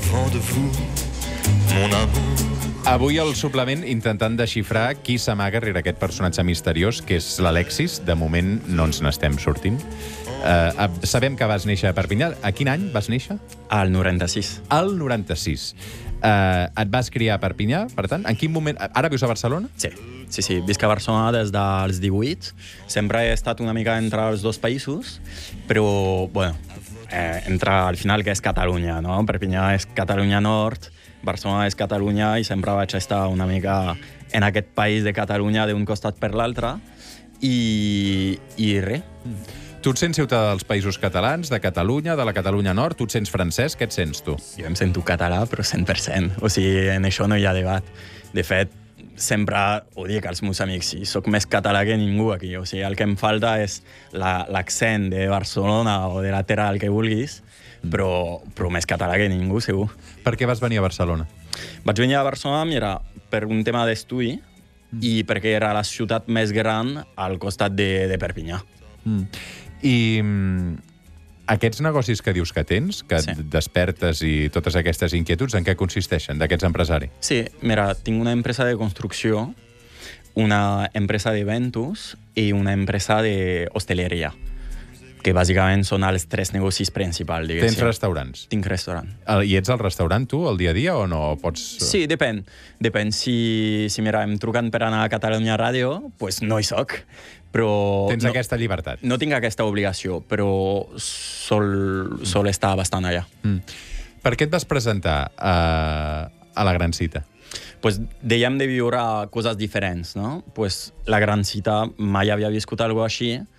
fond de vous, mon amour. Avui al suplement intentant desxifrar qui s'amaga rere aquest personatge misteriós, que és l'Alexis. De moment no ens n'estem sortint. Sabem que vas néixer a Perpinyà. A quin any vas néixer? Al 96. Al 96. Et vas criar a Perpinyà, per tant? En quin moment... Ara vius a Barcelona? Sí. Visc a Barcelona des dels 18. Sempre he estat una mica entre els dos països, però, bueno, entre al final que és Catalunya, no? Perpinyà és Catalunya Nord, Barcelona és Catalunya, i sempre vaig estar una mica en aquest país de Catalunya d'un costat per l'altre, i res. Tu et sents ciutadà dels països catalans, de Catalunya, de la Catalunya Nord? Tu et sents francès? Què et sents, tu? Jo em sento català, però 100%. O sigui, en això no hi ha debat. De fet, sempre ho dic als meus amics, sí, soc més català que ningú aquí. O sigui, el que em falta és l'accent de Barcelona o de la terra del que vulguis, però més català que ningú, segur. Per què vas venir a Barcelona? Vaig venir a Barcelona, mira, per un tema d'estudi i perquè era la ciutat més gran al costat de Perpinyà. I aquests negocis que dius que tens, que et despertes i totes aquestes inquietuds, en què consisteixen, d'aquests empresaris? Sí, mira, tinc una empresa de construcció, una empresa d'eventos i una empresa d'hostaleria, que bàsicament són els tres negocis principals, diguéssim. Tens restaurants? Tinc restaurant. I ets al restaurant, tu, el dia a dia, o no pots...? Sí, depèn. Depèn. Si mira, em truquen per anar a Catalunya Ràdio, doncs no hi soc. Però tens aquesta llibertat? No tinc aquesta obligació, però sol estar bastant allà. Per què et vas presentar a la Gran Cita? Pues dèiem de viure coses diferents, no? Pues la Gran Cita mai havia viscut alguna cosa així,